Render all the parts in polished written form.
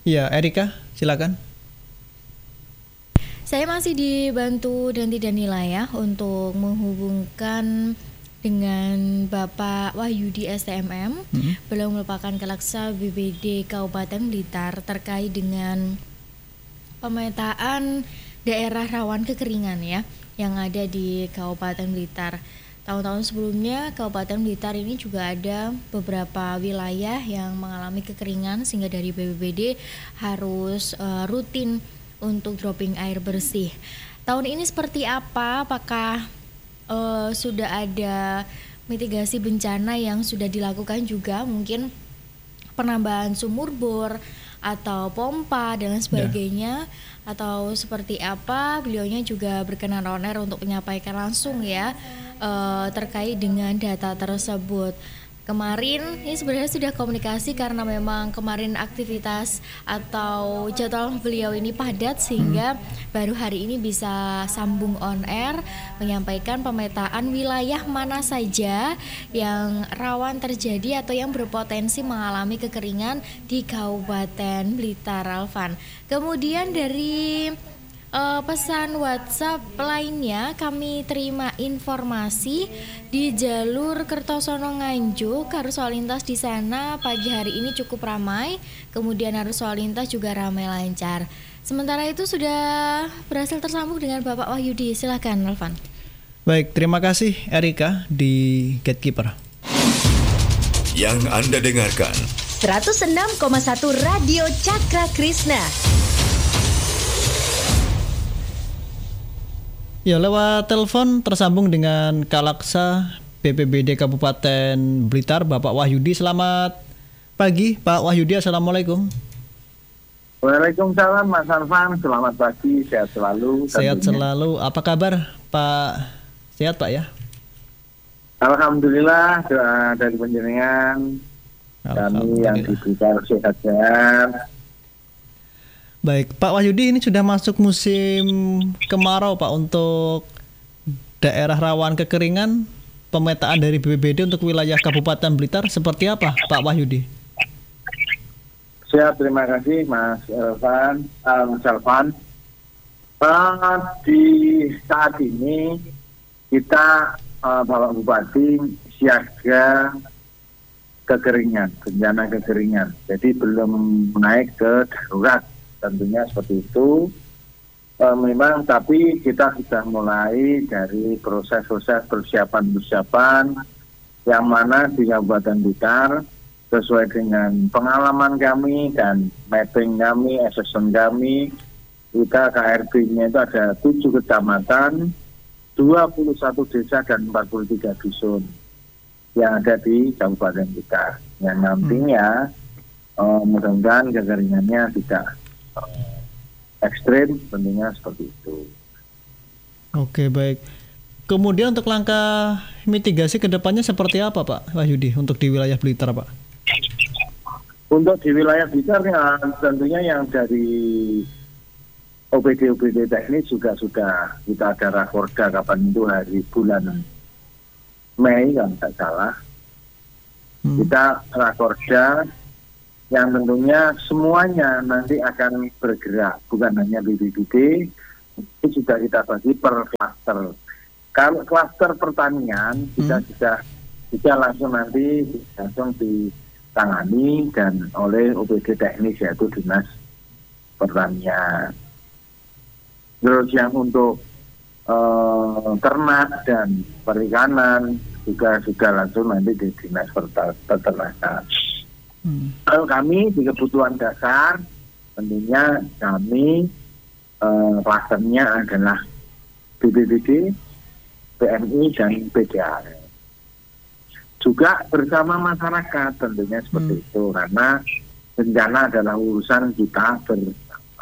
Ya, Erika, silakan. Saya masih dibantu Danti Danila ya untuk menghubungkan dengan Bapak Wahyudi STMM. Beliau merupakan Kalaksa BPBD Kabupaten Blitar terkait dengan pemetaan daerah rawan kekeringan ya yang ada di Kabupaten Blitar. Tahun-tahun sebelumnya Kabupaten Blitar ini juga ada beberapa wilayah yang mengalami kekeringan sehingga dari BPBD harus rutin untuk dropping air bersih. Tahun ini seperti apa? Apakah sudah ada mitigasi bencana yang sudah dilakukan juga, mungkin penambahan sumur bor atau pompa dan lain sebagainya, atau seperti apa? Beliaunya juga berkenan on air untuk menyampaikan langsung ya terkait dengan data tersebut. Kemarin ini sebenarnya sudah komunikasi karena memang kemarin aktivitas atau jadwal beliau ini padat sehingga baru hari ini bisa sambung on air menyampaikan pemetaan wilayah mana saja yang rawan terjadi atau yang berpotensi mengalami kekeringan di Kabupaten Blitar, Alvan. Kemudian dari pesan WhatsApp lainnya kami terima informasi di jalur Kertosono Nganjuk arus lalu lintas di sana pagi hari ini cukup ramai, kemudian arus lalu lintas juga ramai lancar. Sementara itu sudah berhasil tersambung dengan Bapak Wahyudi. Silakan, Alvan. Baik, terima kasih Erika di Gatekeeper. Yang Anda dengarkan 106,1 Radio Cakra Krishna. Ya, lewat telepon tersambung dengan Kalaksa BPBD Kabupaten Blitar, Bapak Wahyudi. Selamat pagi, Pak Wahyudi. Assalamualaikum. Waalaikumsalam, Mas Arfan. Selamat pagi, sehat selalu. Sehat selalu. Apa kabar, Pak? Sehat, Pak ya? Alhamdulillah, doa dari panjenengan. Kami yang di Blitar sehat-sehat. Baik, Pak Wahyudi, ini sudah masuk musim kemarau, Pak. Untuk daerah rawan kekeringan, pemetaan dari BPBD untuk wilayah Kabupaten Blitar seperti apa, Pak Wahyudi? Siap, terima kasih Mas Elvan. Di saat ini kita Bapak Bupati siaga kekeringan, bencana kekeringan. Jadi belum naik ke darurat. Tentunya seperti itu. Memang tapi kita sudah mulai dari proses-proses persiapan yang mana di Kabupaten Blitar sesuai dengan pengalaman kami dan mapping kami, assessment kami, kita KRB-nya itu ada 7 kecamatan, 21 desa dan 43 dusun yang ada di Kabupaten Blitar. Yang nantinya mudah-mudahan kekeringannya tidak ekstrim, tentunya seperti itu. Oke, baik. Kemudian untuk langkah mitigasi ke depannya seperti apa, Pak Wahyudi, untuk di wilayah Blitar, Pak? Untuk di wilayah Blitar ya, tentunya yang dari OPD teknis juga sudah kita ada rakorda kapan itu hari bulan Mei kalau tidak salah. Kita rakorda yang tentunya semuanya nanti akan bergerak, bukan hanya BPBD, itu sudah kita bagi per klaster. Kalau klaster pertanian kita sudah bisa langsung nanti langsung ditangani dan oleh OPD teknis yaitu Dinas Pertanian. Terus yang untuk ternak dan perikanan juga sudah langsung nanti di Dinas Peternakan. Kalau kami di kebutuhan dasar, tentunya kami klasternya adalah BPBD, PMI, dan PDAM. Juga bersama masyarakat tentunya seperti itu, karena bencana adalah urusan kita bersama.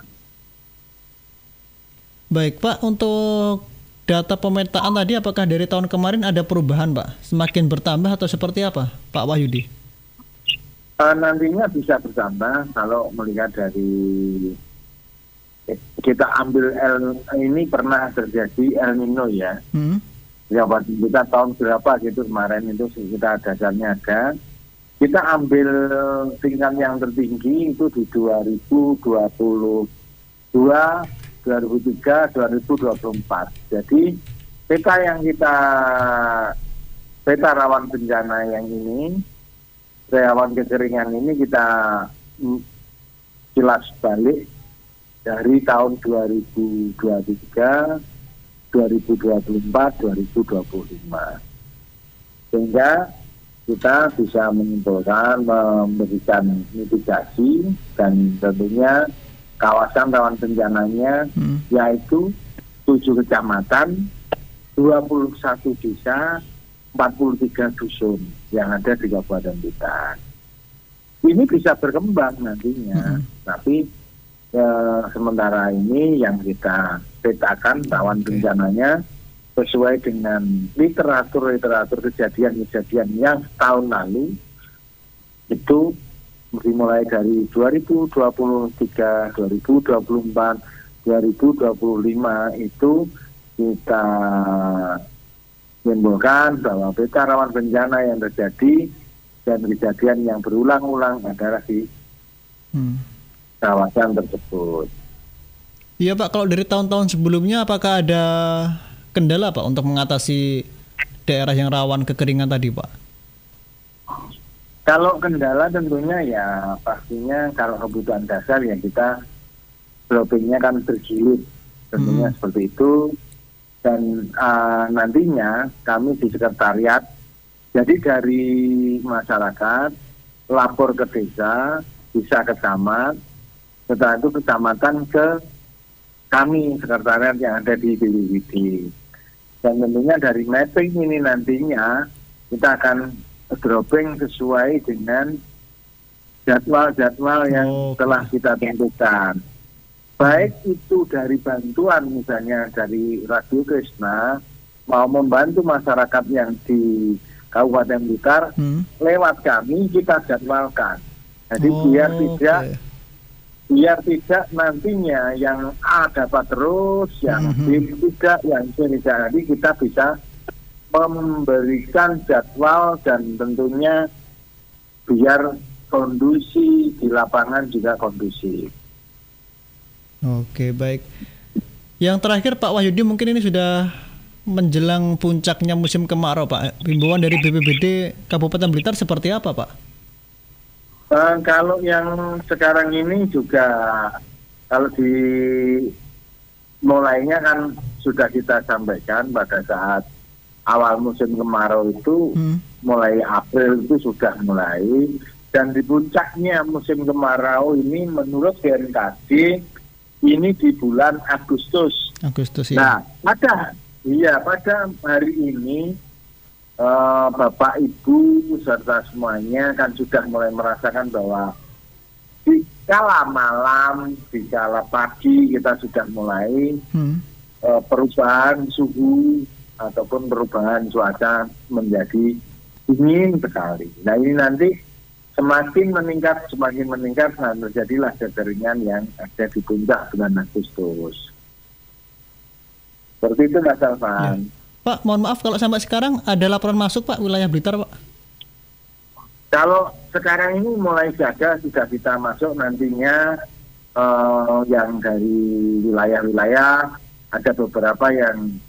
Baik, Pak, untuk data pemetaan tadi apakah dari tahun kemarin ada perubahan, Pak? Semakin bertambah atau seperti apa, Pak Wahyudi? Nantinya bisa bertambah kalau melihat dari kita ambil ini pernah terjadi El Nino ya. Ya, kita tahun berapa gitu kemarin itu kita dasarnya ada. kita ambil tingkat yang tertinggi itu di 2022, 2003, 2024. Jadi peta rawan bencana yang ini, rawan kekeringan ini kita kilas balik dari tahun 2023, 2024, 2025. Sehingga kita bisa menyimpulkan, memberikan mitigasi, dan tentunya kawasan rawan bencananya yaitu 7 kecamatan, 21 desa, 43 dusun yang ada di Kabupaten Blitar. Ini bisa berkembang nantinya, tapi sementara ini yang kita petakan rawan bencananya sesuai dengan literatur kejadian yang tahun lalu itu dimulai dari 2023, 2024, 2025 itu kita menyimpulkan bahwa peta rawan bencana yang terjadi dan kejadian yang berulang-ulang adalah di kawasan tersebut. Iya Pak, kalau dari tahun-tahun sebelumnya apakah ada kendala Pak untuk mengatasi daerah yang rawan kekeringan tadi Pak? Kalau kendala tentunya ya pastinya kalau kebutuhan dasar ya kita droppingnya kan berjilid tentunya seperti itu. Dan nantinya kami di sekretariat, jadi dari masyarakat lapor ke desa, bisa ke camat, setelah itu kecamatan ke kami sekretariat yang ada di BPBD. Dan tentunya dari mapping ini nantinya kita akan dropping sesuai dengan jadwal-jadwal yang telah kita tentukan. Baik itu dari bantuan misalnya dari Radio Krisna mau membantu masyarakat yang di Kabupaten Blitar, lewat kami kita jadwalkan. Jadi biar tidak nantinya yang A dapat terus, yang B tidak, yang C tidak. Jadi kita bisa memberikan jadwal dan tentunya biar kondisi di lapangan juga kondusif. Oke, baik. Yang terakhir Pak Wahyudi, mungkin ini sudah menjelang puncaknya musim kemarau Pak. Himbauan dari BPBD Kabupaten Blitar seperti apa Pak? Kalau yang sekarang ini juga kalau di mulainya kan sudah kita sampaikan pada saat awal musim kemarau itu mulai April itu sudah mulai, dan di puncaknya musim kemarau ini menurut BMKG ini di bulan Agustus ya. Nah, pada hari ini Bapak Ibu serta semuanya kan sudah mulai merasakan bahwa di kala malam, di kala pagi kita sudah mulai perubahan suhu ataupun perubahan cuaca menjadi dingin sekali. Nah, ini nanti semakin meningkat dan terjadilah kekeringan yang ada di puncak bulan Agustus. Seperti itu Mas Alvan. Ya. Pak, mohon maaf kalau sampai sekarang ada laporan masuk Pak wilayah Blitar Pak? Kalau sekarang ini mulai sudah kita masuk nantinya yang dari wilayah-wilayah ada beberapa yang